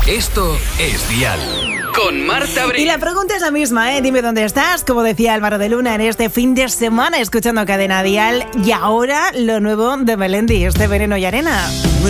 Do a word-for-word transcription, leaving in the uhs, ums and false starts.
Esto es Dial. Con Marta Bril. Y la pregunta es la misma, ¿eh? Dime dónde estás, como decía Álvaro de Luna en este fin de semana escuchando Cadena Dial. Y ahora lo nuevo de Melendi, este Veneno y Arena.